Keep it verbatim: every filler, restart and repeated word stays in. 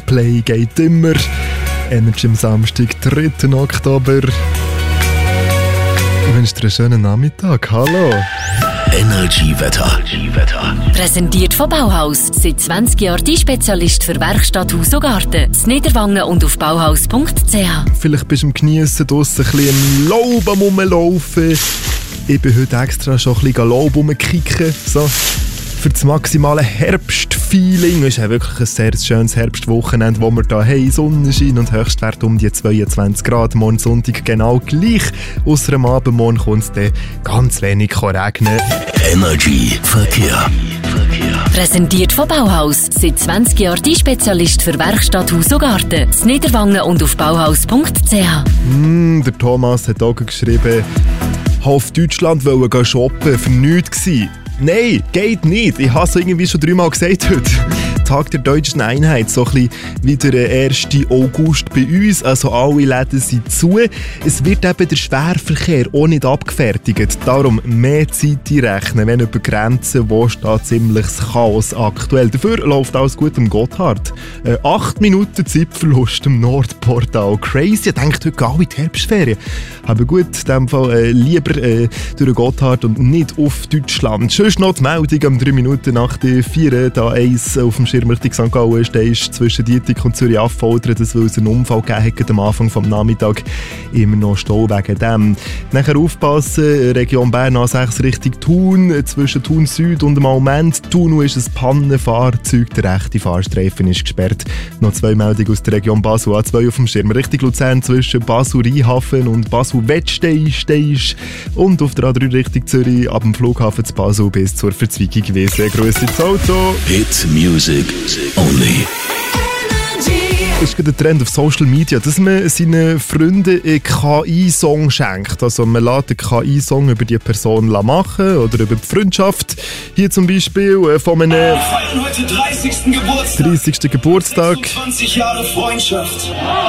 Coldplay geht immer. Energy am Samstag, dritten Oktober. Ich wünsche dir einen schönen Nachmittag. Hallo. Energy-Wetter. Präsentiert von Bauhaus. Seit zwanzig Jahren die Spezialist für Werkstatt, Haus und Garten. In Niederwangen und auf bauhaus punkt c h. Vielleicht bist du am Geniessen, draussen ein bisschen im Laub am Rumlaufen. Ich bin heute extra schon ein bisschen Laub rumkicken. So. Für das maximale Herbstfeeling. Es ist ja wirklich ein sehr schönes Herbstwochenende, wo wir hier haben. Sonnenschein und Höchstwert um die zweiundzwanzig Grad. Morgen Sonntag genau gleich. Ausser am Abend morgen kommt es dann ganz wenig regnen. Energy Verkehr. Präsentiert von Bauhaus. Seit zwanzig Jahren die Spezialist für Werkstatt, Haus und Garten. In Niederwangen und auf bauhaus punkt c h. Mm, der Thomas hat auch geschrieben, auf Deutschland wollen gehen shoppen, für nichts gewesen. Nein, geht nicht. Ich habe es irgendwie schon dreimal gesagt heute. Tag der Deutschen Einheit, so ein bisschen wie der ersten August bei uns. Also alle Läden sind zu. Es wird eben der Schwerverkehr auch nicht abgefertigt. Darum mehr Zeit einrechnen, wenn über Grenzen, wo steht ziemliches Chaos aktuell. Dafür läuft alles gut am Gotthard. Äh, acht Minuten Zeitverlust am Nordportal. Crazy, ich denke, heute gehen alle in die Herbstferien. Aber gut, in dem Fall äh, lieber äh, durch den Gotthard und nicht auf Deutschland. Sonst noch die Meldung um drei Minuten nach der vier, da eins auf dem Schirm Richtung Sankt Gallen stehst, zwischen Dietik und Zürich-Affoltern, das weil es einen Unfall gegeben hat am Anfang des Nachmittags. Immer noch Stau wegen dem. Nachher aufpassen, Region Bern A sechs Richtung Thun, zwischen Thun Süd und dem Moment. Thun ist ein Pannenfahrzeug, der rechte Fahrstreifen ist gesperrt. Noch zwei Meldungen aus der Region Basel, A zwei auf dem Schirm Richtung Luzern, zwischen Basel-Rheinhafen und Basel-Wettstein stehst. Und auf der A drei Richtung Zürich, ab dem Flughafen zu Basel bis zur Verzweigung gewesen. Grüße ins Auto. Hit Music Only. Es ist gerade ein Trend auf Social Media, dass man seinen Freunden einen K I-Song schenkt. Also man lässt einen K I-Song über die Person machen oder über die Freundschaft. Hier zum Beispiel von einem Wir feiern heute dreißigsten Geburtstag. dreißigsten Geburtstag. sechsundzwanzig Jahre Freundschaft.